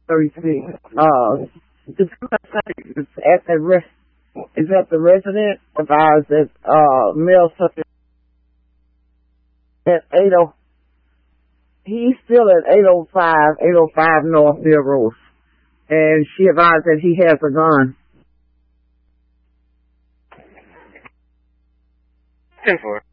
36. Just it's at is at the resident of ours that male such at 80. He's still at 805 North Mill Road, and she advised that he has a gun. 10-4.